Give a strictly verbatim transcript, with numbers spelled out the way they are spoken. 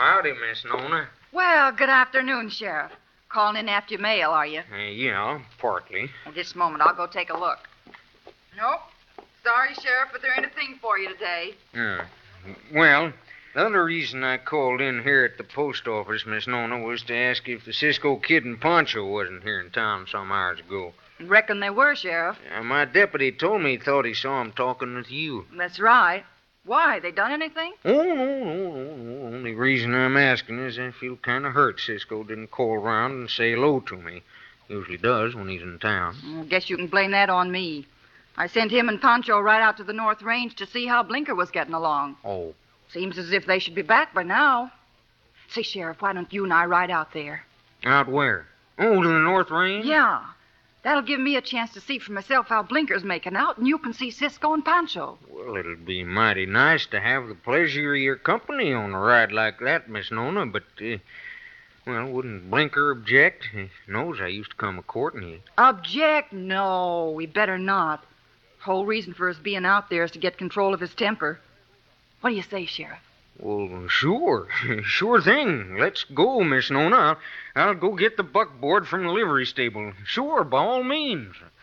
howdy, Miss Nona. Well, good afternoon, Sheriff. Calling in after your mail, are you? Uh, yeah, partly. Well, just a moment. I'll go take a look. Nope. Sorry, Sheriff, but there ain't a thing for you today. Yeah. Well, the other reason I called in here at the post office, Miss Nona, was to ask if the Cisco Kid and Pancho wasn't here in town some hours ago. Reckon they were, Sheriff. Uh, my deputy told me he thought he saw him talking with you. That's right. Why? They done anything? Oh, no, no, no, no. Only reason I'm asking is I feel kind of hurt Cisco didn't call around and say hello to me. Usually does when he's in town. I guess you can blame that on me. I sent him and Pancho right out to the North Range to see how Blinker was getting along. Oh. Seems as if they should be back by now. Say, Sheriff, why don't you and I ride out there? Out where? Oh, to the North Range? Yeah. That'll give me a chance to see for myself how Blinker's making out, and you can see Cisco and Pancho. Well, it'll be mighty nice to have the pleasure of your company on a ride like that, Miss Nona, but, uh, well, wouldn't Blinker object? He knows I used to come a-courting you. Object? No, we better not. Whole reason for his being out there is to get control of his temper. What do you say, Sheriff? Well, sure. Sure thing. Let's go, Miss Nona. I'll, I'll go get the buckboard from the livery stable. Sure, by all means.